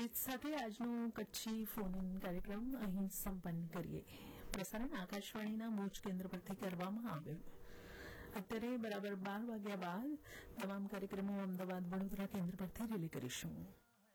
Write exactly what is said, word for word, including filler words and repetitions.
ગીત સાથે આજનો કચ્છી ફોન ઇન કાર્યક્રમ અહીં સંપન્ન કરીએ. પ્રસારણ આકાશવાણીના ભુજ કેન્દ્ર પરથી કરવામાં આવ્યું. અત્યારે બરાબર બાર વાગ્યા બાદ તમામ કાર્યક્રમો અમદાવાદ વડોદરા કેન્દ્ર પરથી રિલે કરીશું.